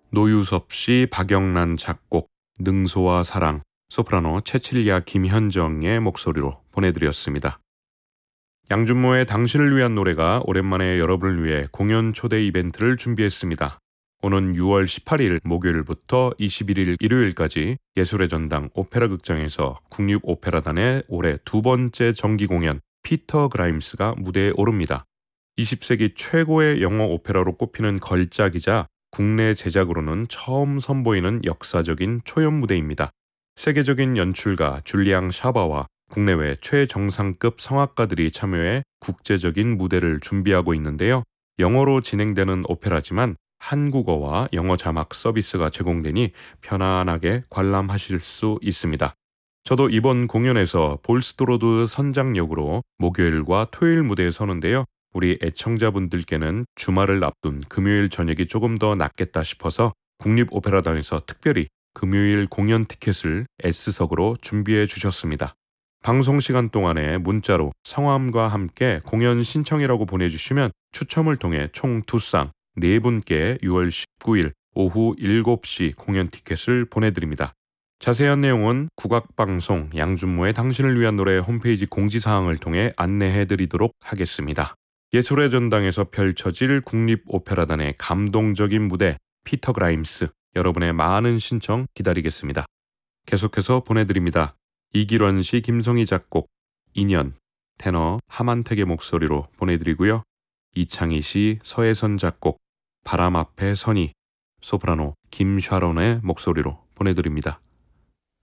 노유섭 씨, 박영란 작곡, 능소와 사랑, 소프라노 채칠리아 김현정의 목소리로 보내드렸습니다. 양준모의 당신을 위한 노래가 오랜만에 여러분을 위해 공연 초대 이벤트를 준비했습니다. 오는 6월 18일 목요일부터 21일 일요일까지 예술의 전당 오페라 극장에서 국립오페라단의 올해 두 번째 정기 공연 피터 그라임스가 무대에 오릅니다. 20세기 최고의 영어 오페라로 꼽히는 걸작이자 국내 제작으로는 처음 선보이는 역사적인 초연 무대입니다. 세계적인 연출가 줄리앙 샤바와 국내외 최정상급 성악가들이 참여해 국제적인 무대를 준비하고 있는데요. 영어로 진행되는 오페라지만 한국어와 영어 자막 서비스가 제공되니 편안하게 관람하실 수 있습니다. 저도 이번 공연에서 볼스토로드 선장역으로 목요일과 토요일 무대에 서는데요. 우리 애청자분들께는 주말을 앞둔 금요일 저녁이 조금 더 낫겠다 싶어서 국립오페라단에서 특별히 금요일 공연 티켓을 S석으로 준비해 주셨습니다. 방송 시간 동안에 문자로 성함과 함께 공연 신청이라고 보내주시면 추첨을 통해 총 2쌍 4분께 6월 19일 오후 7시 공연 티켓을 보내드립니다. 자세한 내용은 국악방송 양준모의 당신을 위한 노래 홈페이지 공지사항을 통해 안내해드리도록 하겠습니다. 예술의 전당에서 펼쳐질 국립오페라단의 감동적인 무대 피터 그라임스, 여러분의 많은 신청 기다리겠습니다. 계속해서 보내드립니다. 이기련 씨, 김성희 작곡, 인연, 테너 하만택의 목소리로 보내드리고요. 이창희 씨, 서혜선 작곡, 바람 앞에 선이, 소프라노 김샤론의 목소리로 보내드립니다.